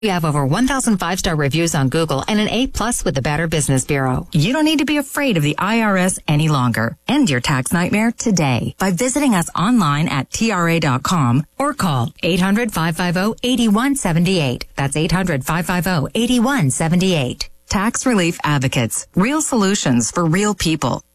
We have over 1,000 5-star reviews on Google and an A+ with the Better Business Bureau. You don't need to be afraid of the IRS any longer. End your tax nightmare today by visiting us online at TRA.com or call 800-550-8178. That's 800-550-8178. Tax Relief Advocates. Real solutions for real people.